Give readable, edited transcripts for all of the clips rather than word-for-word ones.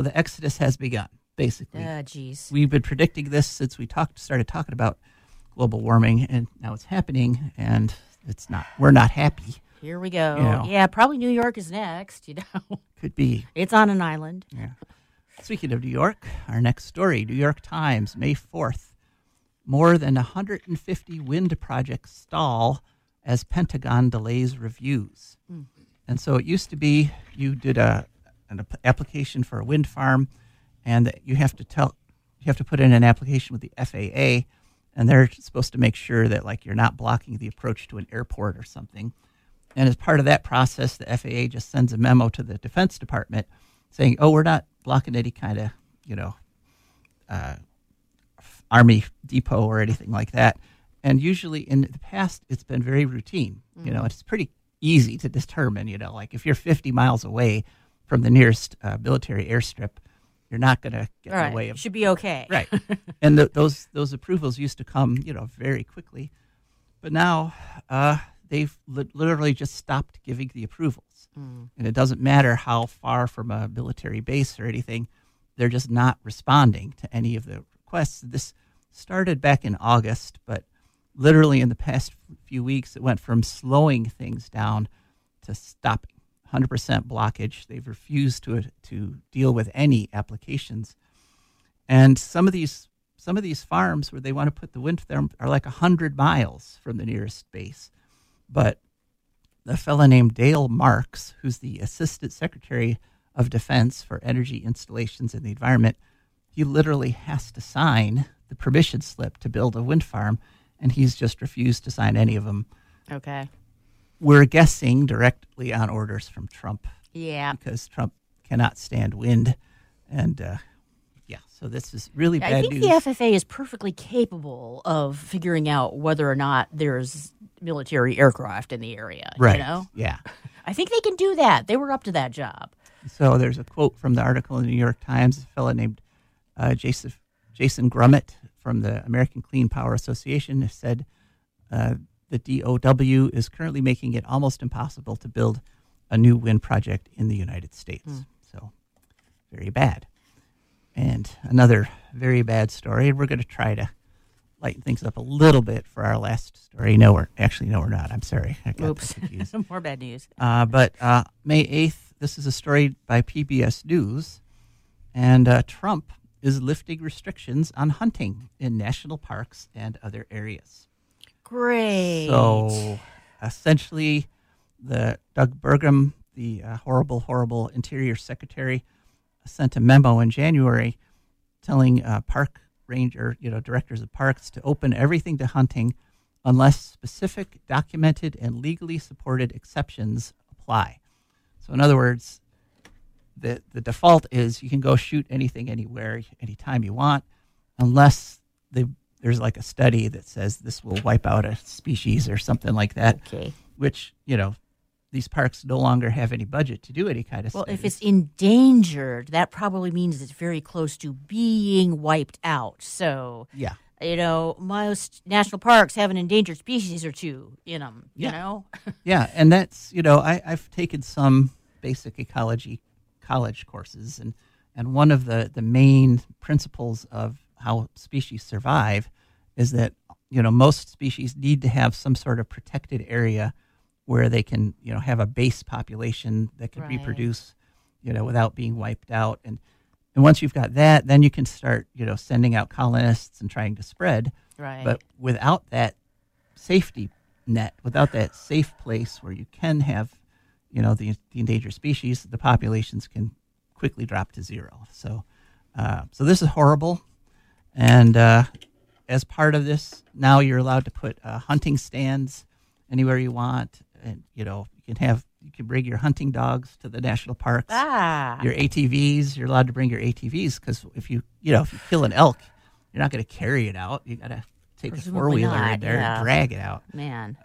the exodus has begun, basically. Geez. We've been predicting this since we started talking about global warming, and now it's happening, and it's not. We're not happy. Here we go. You know. Yeah, probably New York is next, Could be. It's on an island. Yeah. Speaking of New York, our next story, New York Times, May 4th. More than 150 wind projects stall as Pentagon delays reviews. And so it used to be you did an application for a wind farm, and that you have to put in an application with the FAA, and they're supposed to make sure that like you're not blocking the approach to an airport or something. And as part of that process, the FAA just sends a memo to the Defense Department saying, "Oh, we're not blocking any kind of Army depot or anything like that." And usually in the past, it's been very routine. It's pretty easy to determine, like if you're 50 miles away from the nearest military airstrip, you're not going to get in the way of... It should be okay. Right. And those approvals used to come, very quickly. But now they've literally just stopped giving the approvals. And it doesn't matter how far from a military base or anything, they're just not responding to any of the requests. This started back in August, but literally in the past few weeks, it went from slowing things down to stopping. 100% blockage. They've refused to deal with any applications. And some of these farms where they want to put the wind farm are like 100 miles from the nearest base. But a fellow named Dale Marks, who's the Assistant Secretary of Defense for Energy Installations and the Environment, he literally has to sign the permission slip to build a wind farm, and he's just refused to sign any of them. Okay. We're guessing directly on orders from Trump. Yeah. Because Trump cannot stand wind. And, so this is really bad news. I think the FFA is perfectly capable of figuring out whether or not there's military aircraft in the area. Right. Yeah. I think they can do that. They were up to that job. So there's a quote from the article in the New York Times, a fellow named Jason Grummett from the American Clean Power Association said the DOW is currently making it almost impossible to build a new wind project in the United States. So very bad. And another very bad story, and we're going to try to lighten things up a little bit for our last story. No, we're not. I'm sorry. I got confused. More bad news. But May 8th, this is a story by PBS News, and Trump is lifting restrictions on hunting in national parks and other areas. Great. So essentially, Doug Burgum, the horrible Interior Secretary, sent a memo in January telling park ranger, directors of parks to open everything to hunting unless specific, documented, and legally supported exceptions apply. So in other words, the default is you can go shoot anything, anywhere, anytime you want, unless there's like a study that says this will wipe out a species or something like that. Okay. Which, these parks no longer have any budget to do any kind of studies. Well, if it's endangered, that probably means it's very close to being wiped out. So, yeah. Most national parks have an endangered species or two in them, Yeah, and that's, I've taken some basic ecology college courses, and one of the main principles of how species survive is that, most species need to have some sort of protected area where they can, have a base population that can reproduce, without being wiped out. And once you've got that, then you can start, sending out colonists and trying to spread. Right. But without that safety net, without that safe place where you can have, the endangered species, the populations can quickly drop to zero. So this is horrible. And as part of this, now you're allowed to put hunting stands anywhere you want. And, you can bring your hunting dogs to the national parks. Your ATVs, you're allowed to bring your ATVs because if you kill an elk, you're not going to carry it out. You got to take a four-wheeler in there and drag it out. Man.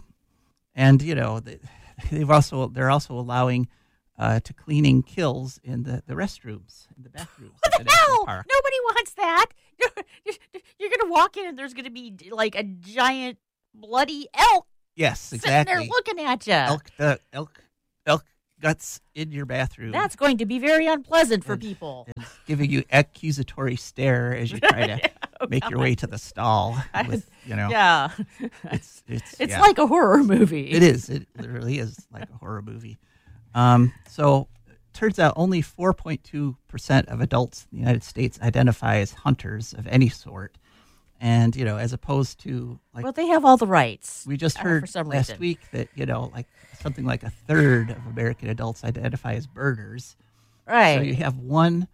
And they're also allowing to cleaning kills in the restrooms, in the bathrooms. What the hell? Nobody wants that. You're going to walk in and there's going to be like a giant bloody elk. Yes, exactly. Sitting there looking at you. Elk guts in your bathroom. That's going to be very unpleasant for people. And giving you accusatory stare as you try to make your way to the stall. With, Yeah. It's like a horror movie. It is. It literally is like a horror movie. So turns out only 4.2% of adults in the United States identify as hunters of any sort. And, as opposed to well, they have all the rights. We just heard for some last reason. week that, like something like a third of American adults identify as birders. Right. So you have 1/10,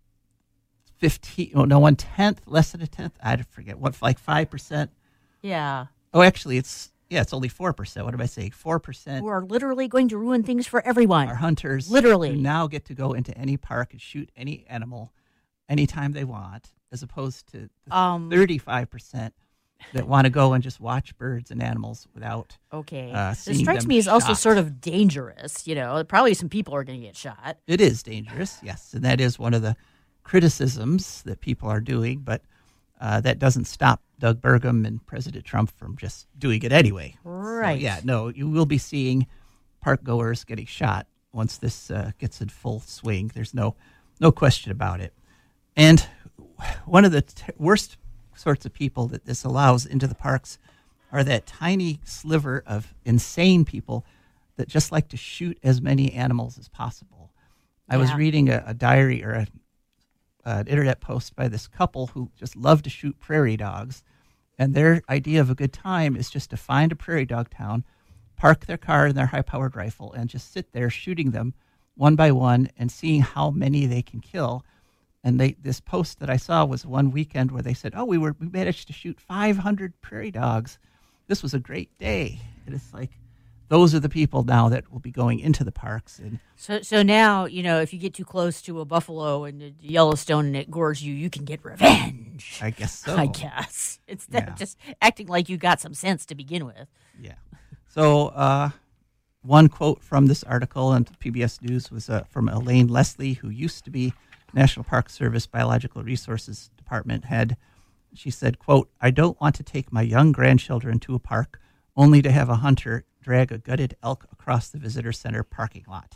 less than a tenth. I forget like 5%. Yeah. Oh, actually, it's only 4%. What am I saying? 4%. Who are literally going to ruin things for everyone. Our hunters literally who now get to go into any park and shoot any animal anytime they want, as opposed to the 35% that want to go and just watch birds and animals without. Okay. It strikes me as also sort of dangerous. Probably some people are going to get shot. It is dangerous, yes, and that is one of the criticisms that people are doing, but that doesn't stop Doug Burgum and President Trump from just doing it anyway. Right. So, you will be seeing park goers getting shot once this gets in full swing. There's no question about it. And one of the worst sorts of people that this allows into the parks are that tiny sliver of insane people that just like to shoot as many animals as possible. I was reading a diary or an internet post by this couple who just love to shoot prairie dogs. And their idea of a good time is just to find a prairie dog town, park their car and their high-powered rifle, and just sit there shooting them one by one and seeing how many they can kill. And this post that I saw was one weekend where they said, we managed to shoot 500 prairie dogs. This was a great day. And it's like, those are the people now that will be going into the parks. And so now, if you get too close to a buffalo in Yellowstone and it gores you, you can get revenge. I guess so. I guess. Instead of just acting like you got some sense to begin with. Yeah. So one quote from this article on PBS News was from Elaine Leslie, who used to be National Park Service Biological Resources Department head. She said, quote, "I don't want to take my young grandchildren to a park only to have a hunter drag a gutted elk across the visitor center parking lot."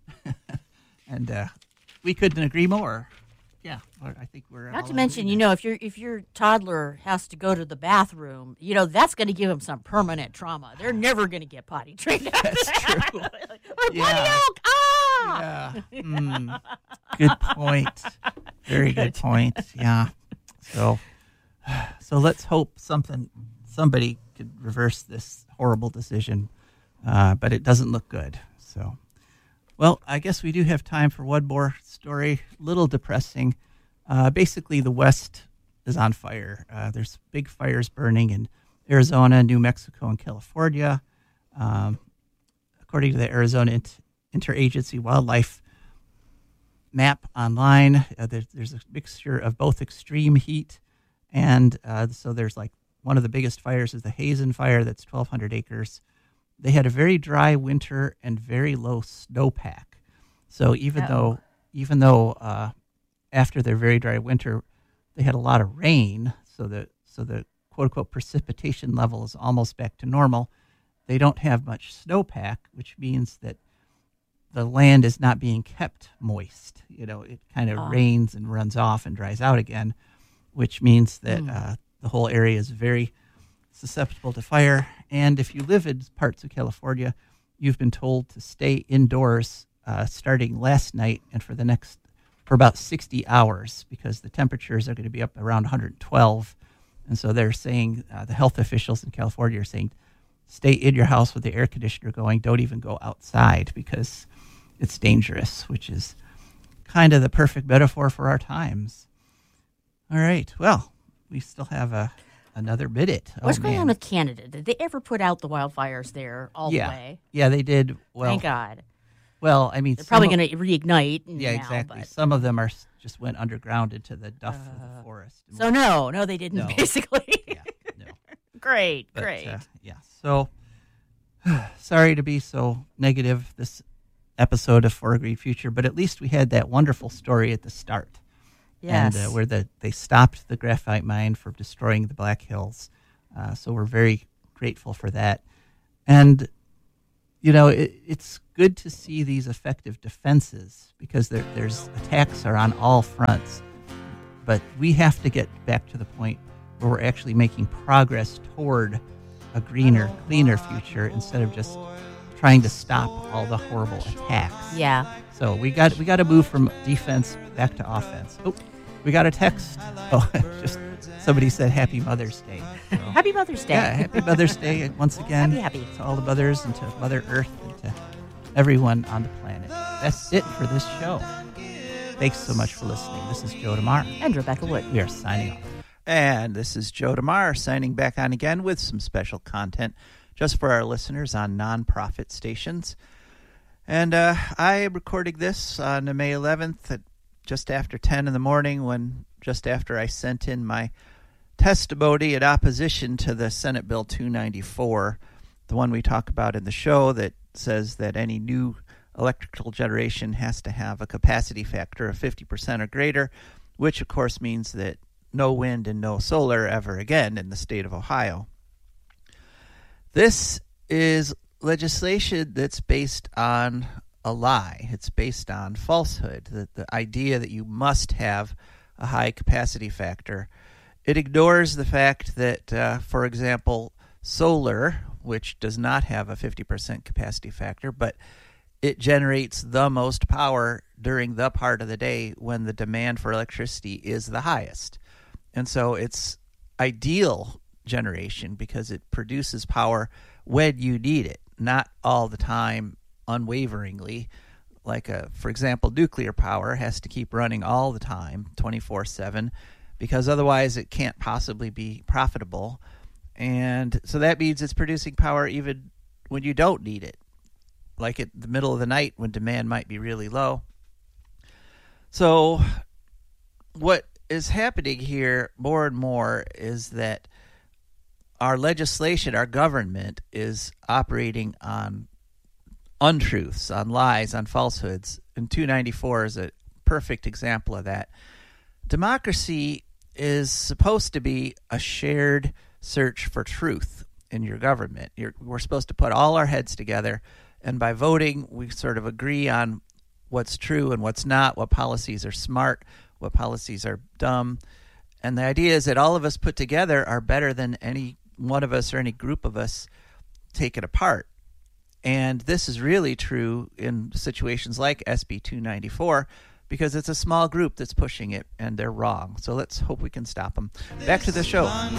And we couldn't agree more. Yeah, I think we're not to mention, if your toddler has to go to the bathroom, that's going to give them some permanent trauma. They're never going to get potty trained. That's true. Potty elk! Ah! Yeah. Good point. Very good point. Yeah. So let's hope somebody could reverse this horrible decision, but it doesn't look good. So. Well, I guess we do have time for one more story. Little depressing. Basically, the West is on fire. There's big fires burning in Arizona, New Mexico, and California. According to the Arizona Interagency Wildlife Map online, there's a mixture of both extreme heat and so there's like one of the biggest fires is the Hazen Fire. That's 1,200 acres. They had a very dry winter and very low snowpack. So even though after their very dry winter, they had a lot of rain, so the quote unquote precipitation level is almost back to normal. They don't have much snowpack, which means that the land is not being kept moist. It kind of rains and runs off and dries out again, which means that the whole area is very susceptible to fire. And if you live in parts of California, you've been told to stay indoors starting last night and for about 60 hours because the temperatures are going to be up around 112. And so they're saying, the health officials in California are saying, stay in your house with the air conditioner going. Don't even go outside because it's dangerous, which is kind of the perfect metaphor for our times. All right. Well, we still have another minute. What's going on with Canada? Did they ever put out the wildfires there all the way? Yeah, they did. Well, thank God. Well, I mean, they're probably going to reignite. Yeah, now, exactly. But Some of them just went underground into the duff of the forest. So no, they didn't. No. Basically. Yeah, no. Great. Yeah. So sorry to be so negative this episode of For a Green Future, but at least we had that wonderful story at the start. Yes. And where they stopped the graphite mine from destroying the Black Hills. So we're very grateful for that. And it's good to see these effective defenses because there's attacks are on all fronts. But we have to get back to the point where we're actually making progress toward a greener, cleaner future instead of just trying to stop all the horrible attacks. Yeah. So we got to move from defense back to offense. Oh, we got a text. Oh, just somebody said Happy Mother's Day. So, Happy Mother's Day. yeah, Happy Mother's Day once again. Happy. To all the mothers and to Mother Earth and to everyone on the planet. That's it for this show. Thanks so much for listening. This is Joe DeMar. And Rebecca Wood. We are signing off. And this is Joe DeMar signing back on again with some special content just for our listeners on nonprofit stations. And I am recording this on May 11th at just after 10 in the morning, just after I sent in my testimony in opposition to the Senate Bill 294, the one we talk about in the show that says that any new electrical generation has to have a capacity factor of 50% or greater, which of course means that no wind and no solar ever again in the state of Ohio. This is legislation that's based on a lie. It's based on falsehood, the idea that you must have a high capacity factor. It ignores the fact that, for example, solar, which does not have a 50% capacity factor, but it generates the most power during the part of the day when the demand for electricity is the highest. And so it's ideal generation because it produces power when you need it, not all the time unwaveringly. Like, for example, nuclear power has to keep running all the time, 24/7, because otherwise it can't possibly be profitable. And so that means it's producing power even when you don't need it, like at the middle of the night when demand might be really low. So what is happening here more and more is that our legislation, our government, is operating on untruths, on lies, on falsehoods. And 294 is a perfect example of that. Democracy is supposed to be a shared search for truth in your government. We're supposed to put all our heads together, and by voting, we sort of agree on what's true and what's not, what policies are smart, what policies are dumb. And the idea is that all of us put together are better than any one of us or any group of us taken apart. And this is really true in situations like SB 294 because it's a small group that's pushing it and they're wrong. So let's hope we can stop them. Back to the show.